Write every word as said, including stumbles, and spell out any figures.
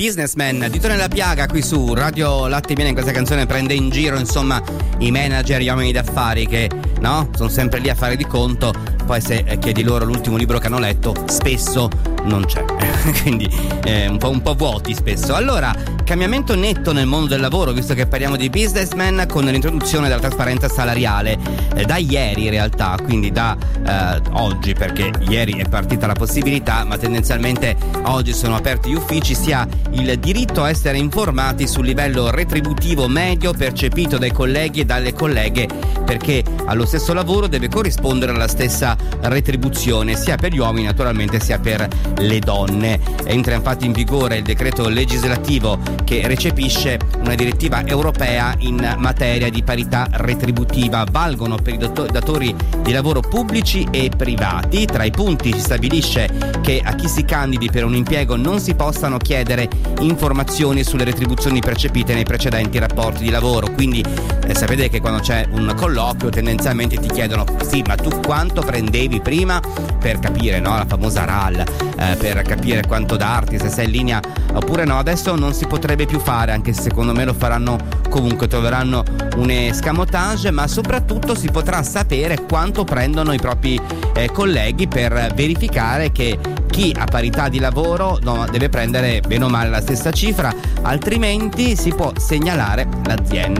Businessman, dito nella piaga qui su Radio Latte e Miele. In questa canzone prende in giro insomma i manager, gli uomini d'affari che no, sono sempre lì a fare di conto, poi se chiedi loro l'ultimo libro che hanno letto spesso non c'è, quindi eh, un po', un po' vuoti spesso. Allora, cambiamento netto nel mondo del lavoro, visto che parliamo di businessman, con l'introduzione della trasparenza salariale eh, da ieri in realtà, quindi da eh, oggi, perché ieri è partita la possibilità, ma tendenzialmente oggi sono aperti gli uffici, si ha il diritto a essere informati sul livello retributivo medio percepito dai colleghi e dalle colleghe, perché allo stesso lavoro deve corrispondere la stessa retribuzione, sia per gli uomini naturalmente sia per le donne. Entra infatti in vigore il decreto legislativo che recepisce una direttiva europea in materia di parità retributiva. Valgono per i datori di lavoro pubblici e privati. Tra i punti si stabilisce che a chi si candidi per un impiego non si possano chiedere informazioni sulle retribuzioni percepite nei precedenti rapporti di lavoro. Quindi eh, sapete che quando c'è un colloquio tendenzialmente ti chiedono sì, ma tu quanto prendevi prima, per capire, no, la famosa R A L, eh, per capire quanto darti, se sei in linea oppure no. Adesso non si potrebbe più fare, anche se secondo me lo faranno comunque, troveranno un escamotage, ma soprattutto si potrà sapere quanto prendono i propri eh, colleghi, per verificare che chi a parità di lavoro no, deve prendere bene o male la stessa cifra, altrimenti si può segnalare l'azienda.